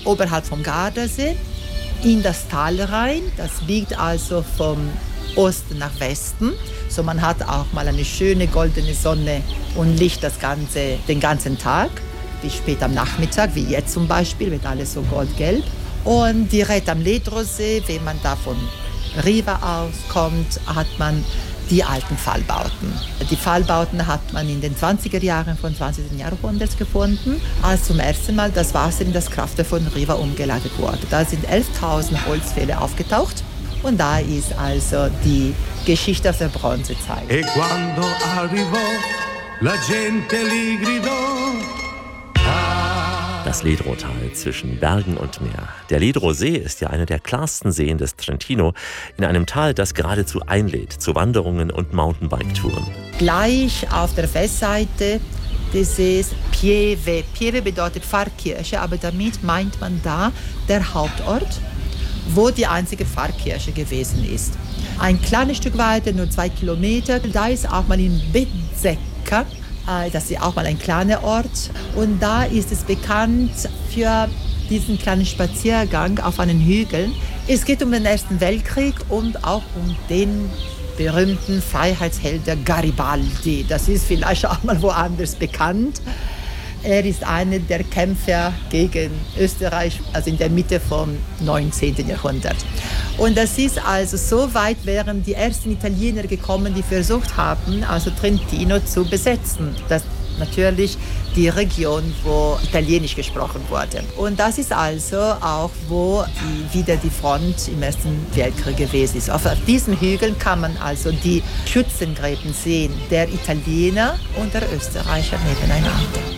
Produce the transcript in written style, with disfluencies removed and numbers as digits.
oberhalb vom Gardasee, in das Tal rein. Das liegt also vom Osten nach Westen. So man hat auch mal eine schöne goldene Sonne und Licht den ganzen Tag. Bis spät am Nachmittag, wie jetzt zum Beispiel, wird alles so goldgelb. Und direkt am Ledrosee, wenn man da von Riva auskommt, hat man die alten Pfahlbauten. Die Pfahlbauten hat man in den 20er Jahren von 20. Jahrhunderts gefunden, als zum ersten Mal das Wasser in das Kraftwerk von Riva umgeleitet wurde. Da sind 11.000 Holzpfähle aufgetaucht und da ist also die Geschichte aus der Bronzezeit. E quando arrivò, la gente li gridò. Das Ledro-Tal zwischen Bergen und Meer. Der Ledro-See ist ja einer der klarsten Seen des Trentino, in einem Tal, das geradezu einlädt zu Wanderungen und Mountainbike-Touren. Gleich auf der Westseite des Sees Pieve. Pieve bedeutet Pfarrkirche, aber damit meint man da der Hauptort, wo die einzige Pfarrkirche gewesen ist. Ein kleines Stück weiter, nur 2 Kilometer, da ist auch mal in Bezzecca. Das ist auch mal ein kleiner Ort. Und da ist es bekannt für diesen kleinen Spaziergang auf einen Hügel. Es geht um den Ersten Weltkrieg und auch um den berühmten Freiheitshelden Garibaldi. Das ist vielleicht auch mal woanders bekannt. Er ist einer der Kämpfer gegen Österreich, also in der Mitte vom 19. Jahrhundert. Und das ist also so weit, wären die ersten Italiener gekommen, die versucht haben, also Trentino zu besetzen. Das natürlich die Region, wo Italienisch gesprochen wurde. Und das ist also auch, wo wieder die Front im Ersten Weltkrieg gewesen ist. Auf diesen Hügeln kann man also die Schützengräben sehen, der Italiener und der Österreicher nebeneinander.